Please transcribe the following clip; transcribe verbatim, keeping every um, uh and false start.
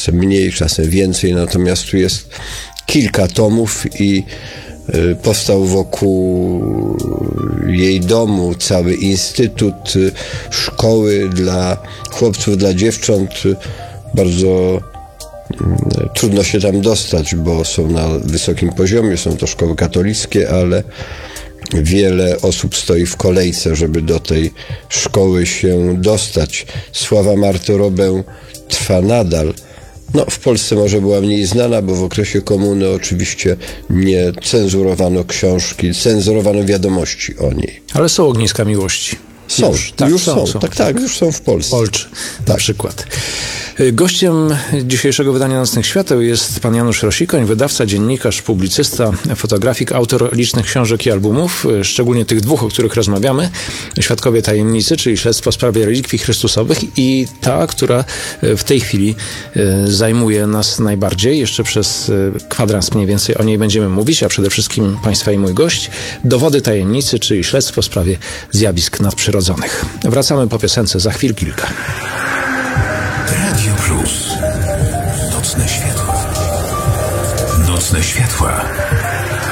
czasem mniej, czasem więcej, natomiast tu jest kilka tomów i powstał wokół jej domu cały instytut szkoły dla chłopców, dla dziewcząt. Bardzo trudno się tam dostać, bo są na wysokim poziomie, są to szkoły katolickie, ale wiele osób stoi w kolejce, żeby do tej szkoły się dostać. Sława Marty Robę trwa nadal. No, w Polsce może była mniej znana, bo w okresie komuny oczywiście nie cenzurowano książki, cenzurowano wiadomości o niej. Ale są ogniska miłości. Są, już, tak, już są, są, są. Tak, tak, już są w Polsce. Polczy na Tak. przykład. Gościem dzisiejszego wydania Nocnych Świateł jest pan Janusz Rosikoń, wydawca, dziennikarz, publicysta, fotografik, autor licznych książek i albumów, szczególnie tych dwóch, o których rozmawiamy. Świadkowie Tajemnicy, czyli śledztwo w sprawie relikwii chrystusowych, i ta, która w tej chwili zajmuje nas najbardziej. Jeszcze przez kwadrans mniej więcej o niej będziemy mówić, a przede wszystkim państwa i mój gość. Dowody Tajemnicy, czyli śledztwo w sprawie zjawisk nadprzyrodzonych. Wracamy po piosence za chwil kilka. Radio Plus. Nocne światła. Nocne światła.